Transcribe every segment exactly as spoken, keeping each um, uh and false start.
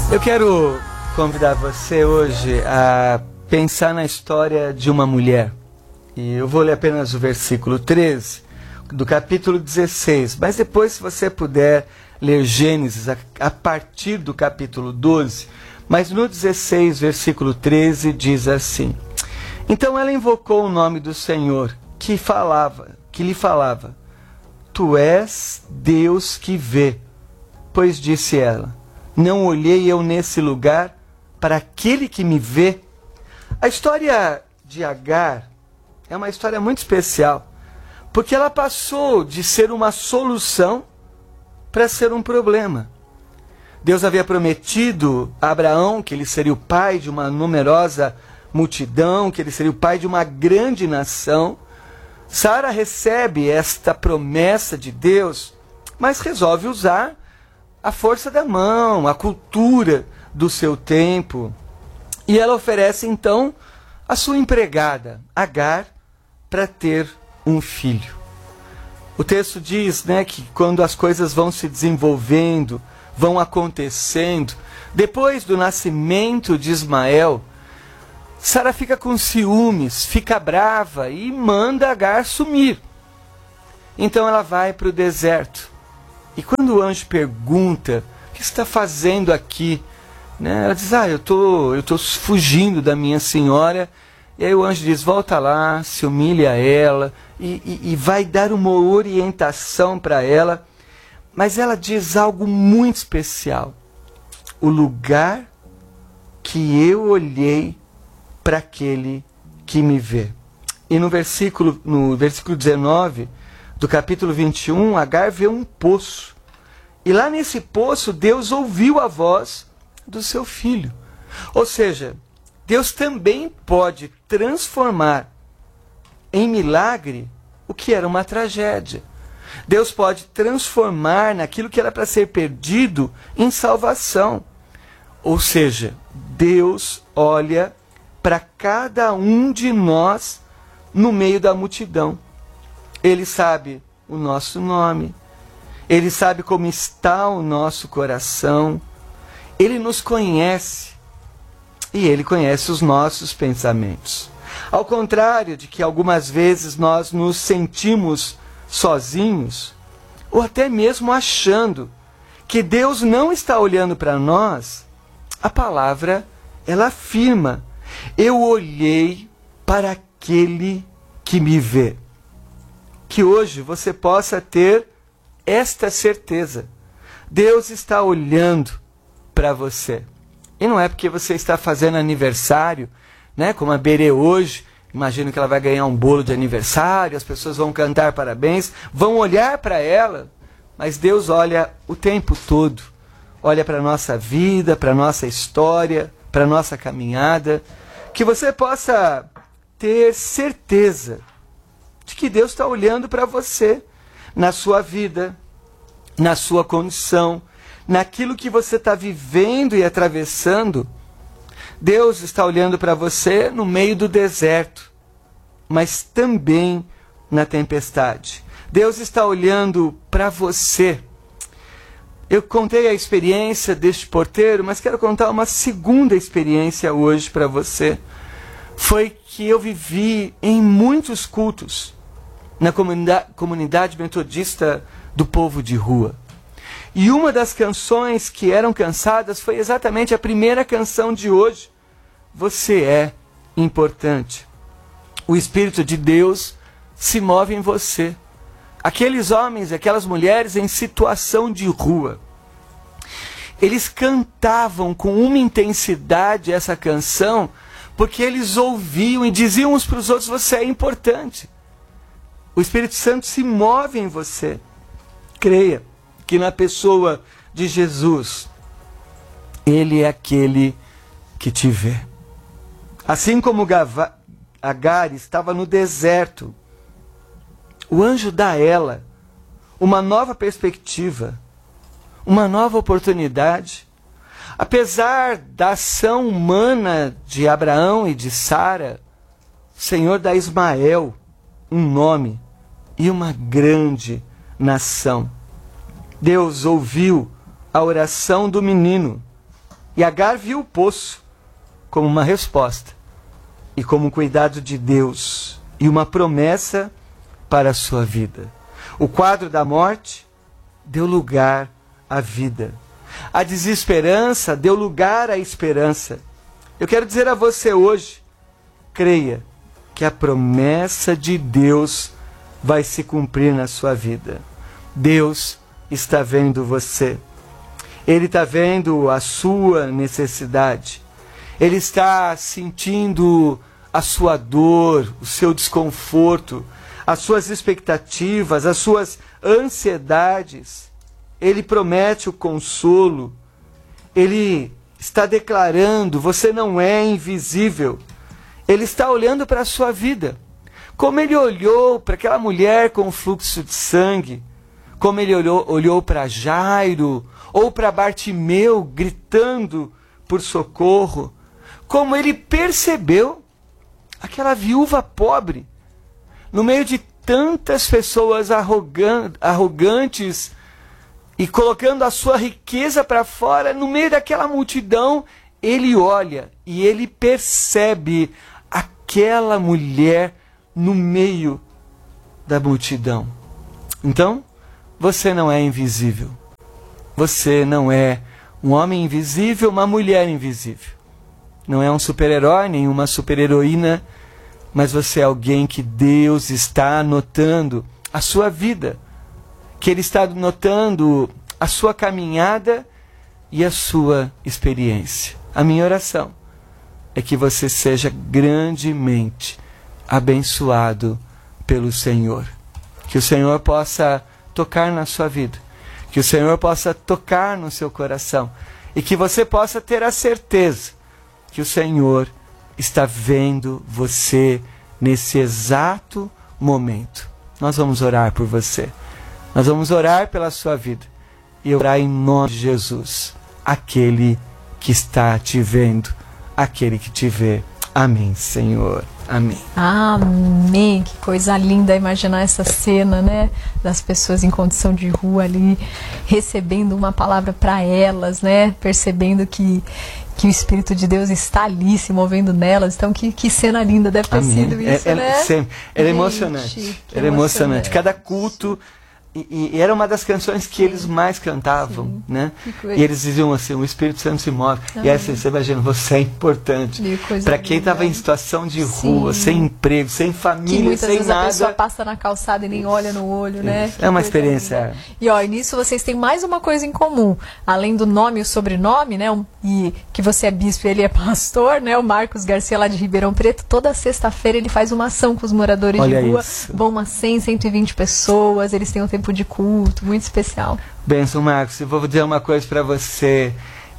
Eu quero convidar você hoje a pensar na história de uma mulher. E eu vou ler apenas o versículo treze do capítulo dezesseis. Mas depois, se você puder ler Gênesis a, a partir do capítulo doze. Mas no dezesseis, versículo treze, diz assim: Então ela invocou o nome do Senhor, que falava, que lhe falava: Tu és Deus que vê. Pois disse ela: Não olhei eu nesse lugar para aquele que me vê. A história de Agar é uma história muito especial, porque ela passou de ser uma solução para ser um problema. Deus havia prometido a Abraão que ele seria o pai de uma numerosa multidão, que ele seria o pai de uma grande nação. Sara recebe esta promessa de Deus, mas resolve usar a força da mão, a cultura do seu tempo. E ela oferece então a sua empregada, Agar, para ter um filho. O texto diz, né, que quando as coisas vão se desenvolvendo, vão acontecendo, depois do nascimento de Ismael, Sara fica com ciúmes, fica brava e manda Agar sumir. Então ela vai para o deserto. E quando o anjo pergunta: O que você está fazendo aqui? Né, ela diz: Ah, eu tô, eu tô fugindo da minha senhora. E aí o anjo diz: Volta lá, se humilhe a ela e, e, e vai dar uma orientação para ela. Mas ela diz algo muito especial: O lugar que eu olhei para aquele que me vê. E no versículo, no versículo dezenove do capítulo vinte e um, Agar vê um poço. E lá nesse poço, Deus ouviu a voz do seu filho. Ou seja, Deus também pode transformar em milagre o que era uma tragédia. Deus pode transformar naquilo que era para ser perdido em salvação. Ou seja, Deus olha para cada um de nós no meio da multidão. Ele sabe o nosso nome. Ele sabe como está o nosso coração. Ele nos conhece. E Ele conhece os nossos pensamentos. Ao contrário de que algumas vezes nós nos sentimos sozinhos, ou até mesmo achando que Deus não está olhando para nós, a palavra, ela afirma: Eu olhei para aquele que me vê. Que hoje você possa ter esta certeza. Deus está olhando para você. E não é porque você está fazendo aniversário, né, como a Berê hoje. Imagino que ela vai ganhar um bolo de aniversário, as pessoas vão cantar parabéns, vão olhar para ela, mas Deus olha o tempo todo. Olha para a nossa vida, para a nossa história, para a nossa caminhada. Que você possa ter certeza de que Deus está olhando para você, na sua vida, na sua condição, naquilo que você está vivendo e atravessando. Deus está olhando para você no meio do deserto, mas também na tempestade. Deus está olhando para você. Eu contei a experiência deste porteiro, mas quero contar uma segunda experiência hoje para você. Foi que eu vivi em muitos cultos na comunidade, comunidade metodista do povo de rua. E uma das canções que eram cantadas foi exatamente a primeira canção de hoje. Você é importante. O Espírito de Deus se move em você. Aqueles homens, aquelas mulheres em situação de rua, eles cantavam com uma intensidade essa canção, porque eles ouviam e diziam uns para os outros: você é importante. O Espírito Santo se move em você. Creia que na pessoa de Jesus, Ele é aquele que te vê. Assim como Agar estava no deserto, o anjo dá a ela uma nova perspectiva, uma nova oportunidade. Apesar da ação humana de Abraão e de Sara, o Senhor dá a Ismael um nome e uma grande nação. Deus ouviu a oração do menino E Agar viu o poço como uma resposta e como um cuidado de Deus e uma promessa para a sua vida. O quadro da morte deu lugar à vida. A desesperança deu lugar à esperança. Eu quero dizer a você hoje, creia que a promessa de Deus vai se cumprir na sua vida. Deus está vendo você. Ele está vendo a sua necessidade. Ele está sentindo a sua dor, o seu desconforto, as suas expectativas, as suas ansiedades. Ele promete o consolo. Ele está declarando, você não é invisível. Ele está olhando para a sua vida. Como ele olhou para aquela mulher com fluxo de sangue, como ele olhou, olhou para Jairo, ou para Bartimeu gritando por socorro, como ele percebeu aquela viúva pobre, no meio de tantas pessoas arrogan- arrogantes e colocando a sua riqueza para fora, no meio daquela multidão, ele olha e ele percebe aquela mulher no meio da multidão. Então, você não é invisível. Você não é um homem invisível, uma mulher invisível. Não é um super-herói, nem uma super-heroína, mas você é alguém que Deus está notando a sua vida, que Ele está notando a sua caminhada e a sua experiência. A minha oração é que você seja grandemente abençoado pelo Senhor. Que o Senhor possa tocar na sua vida. Que o Senhor possa tocar no seu coração. E que você possa ter a certeza que o Senhor está vendo você nesse exato momento. Nós vamos orar por você. Nós vamos orar pela sua vida. E orar em nome de Jesus. Aquele que está te vendo. Aquele que te vê. Amém, Senhor. Amém. Amém. Que coisa linda imaginar essa cena, né? Das pessoas em condição de rua ali, recebendo uma palavra para elas, né? Percebendo que, que o Espírito de Deus está ali, se movendo nelas. Então, que, que cena linda deve ter Amém. Sido isso, é, é, né? Sempre. Era Gente, emocionante. Era emocionante. Cada culto... E, e era uma das canções que Sim. eles mais cantavam, Sim. né? E eles diziam assim, o Espírito Santo se move. Ah, e aí assim, você imagina, você é importante. Para quem estava em situação de rua, Sim. sem emprego, sem família, que muitas sem vezes nada. A pessoa passa na calçada e nem olha no olho, Isso. né? É uma experiência. Linda. E ó, e nisso vocês têm mais uma coisa em comum. Além do nome e o sobrenome, né? Um, e que você é bispo e ele é pastor, né? O Marcos Garcia lá de Ribeirão Preto, toda sexta-feira ele faz uma ação com os moradores olha de rua. Isso. Vão umas cem, cento e vinte pessoas, eles têm um tempo de culto, muito especial. Benção, Marcos, eu vou dizer uma coisa para você.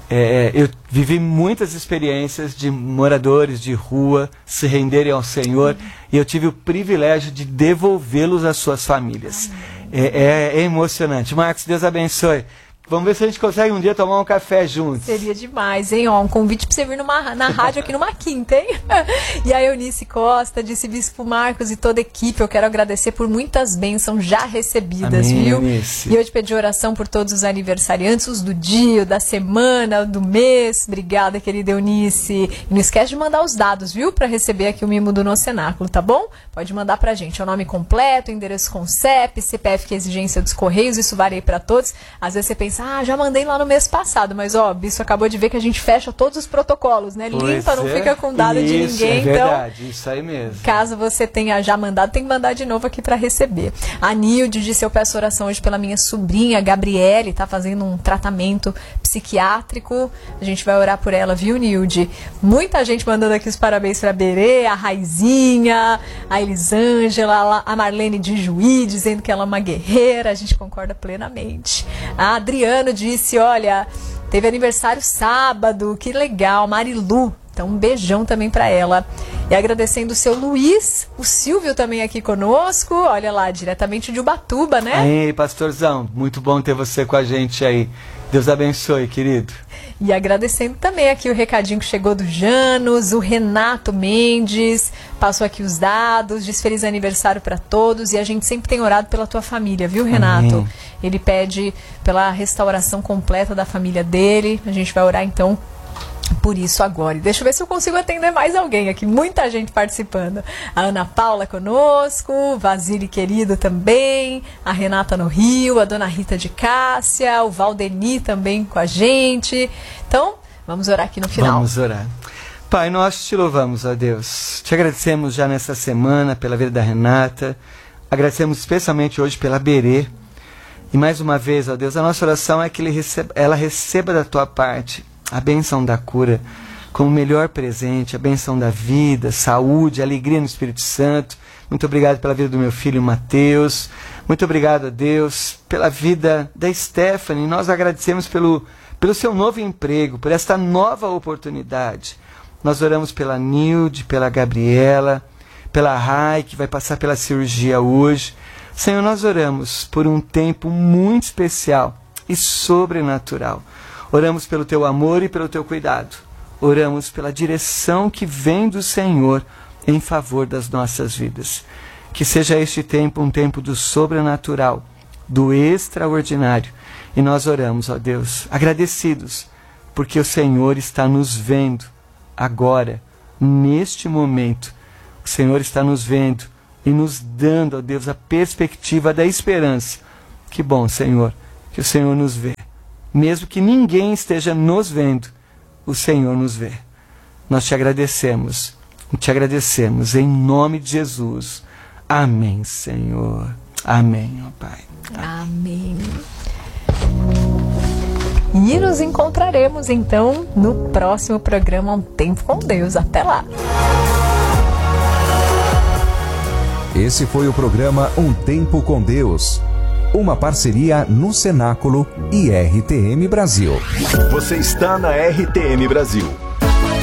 É, eu vivi muitas experiências de moradores de rua se renderem ao Senhor uhum. e eu tive o privilégio de devolvê-los às suas famílias. É, é, é emocionante. Marcos, Deus abençoe. Vamos ver se a gente consegue um dia tomar um café juntos. Seria demais, hein? Ó, um convite para você vir numa, na rádio aqui numa quinta, hein? E a Eunice Costa, disse Bispo Marcos e toda a equipe, eu quero agradecer por muitas bênçãos já recebidas, Amém, viu? Eunice. E eu te pedi oração por todos os aniversariantes, os do dia, da semana, do mês. Obrigada, querida Eunice. E não esquece de mandar os dados, viu? Para receber aqui o mimo do nosso cenáculo, tá bom? Pode mandar pra gente. É o nome completo, endereço com C E P, C P F que é exigência dos Correios, isso varia para todos. Às vezes você pensa, ah, já mandei lá no mês passado, mas ó, Bispo acabou de ver que a gente fecha todos os protocolos, né? Pois Limpa, não é. fica com dado isso, de ninguém. É verdade, então, isso aí mesmo. Caso você tenha já mandado, tem que mandar de novo aqui para receber. A Nilde disse, eu peço oração hoje pela minha sobrinha, Gabriele, tá fazendo um tratamento psiquiátrico. A gente vai orar por ela, viu, Nilde? Muita gente mandando aqui os parabéns pra Berê, a Raizinha, a Elisângela, a Marlene de Juí, dizendo que ela é uma guerreira. A gente concorda plenamente. A Adriano disse, olha, teve aniversário sábado, que legal, Marilu. Então um beijão também para ela. E agradecendo o seu Luiz, o Silvio também aqui conosco, olha lá, diretamente de Ubatuba, né? Ei, pastorzão, muito bom ter você com a gente aí. Deus abençoe, querido. E agradecendo também aqui o recadinho que chegou do Janos, o Renato Mendes, passou aqui os dados, diz feliz aniversário para todos, e a gente sempre tem orado pela tua família, viu, Renato? Amém. Ele pede pela restauração completa da família dele, a gente vai orar então por isso agora. E deixa eu ver se eu consigo atender mais alguém aqui. Muita gente participando. A Ana Paula conosco, o Vasile querido também, a Renata no Rio, a Dona Rita de Cássia, o Valdeni também com a gente. Então, vamos orar aqui no final. Vamos orar. Pai, nós te louvamos, ó Deus. Te agradecemos já nessa semana pela vida da Renata. Agradecemos especialmente hoje pela Berê. E mais uma vez, ó Deus, a nossa oração é que ele receba, ela receba da tua parte a bênção da cura como o melhor presente, a bênção da vida, saúde, alegria no Espírito Santo. Muito obrigado pela vida do meu filho Mateus. Muito obrigado a Deus pela vida da Stephanie. Nós agradecemos pelo, pelo seu novo emprego, por esta nova oportunidade. Nós oramos pela Nilde, pela Gabriela, pela Rai, que vai passar pela cirurgia hoje. Senhor, nós oramos por um tempo muito especial e sobrenatural. Oramos pelo teu amor e pelo teu cuidado. Oramos pela direção que vem do Senhor em favor das nossas vidas. Que seja este tempo um tempo do sobrenatural, do extraordinário. E nós oramos, ó Deus, agradecidos, porque o Senhor está nos vendo agora, neste momento. O Senhor está nos vendo e nos dando, ó Deus, a perspectiva da esperança. Que bom, Senhor, que o Senhor nos vê. Mesmo que ninguém esteja nos vendo, o Senhor nos vê. Nós te agradecemos, te agradecemos em nome de Jesus. Amém, Senhor. Amém, ó Pai. Amém. E nos encontraremos então no próximo programa Um Tempo com Deus. Até lá. Esse foi o programa Um Tempo com Deus. Uma parceria no Cenáculo e R T M Brasil. Você está na R T M Brasil.